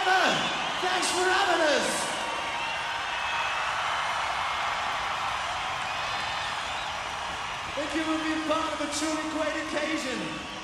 Emma, thanks for having us. Thank you for being part of a truly great occasion.